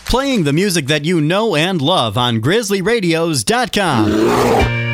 Playing the music that you know and love on GrizzlyRadios.com.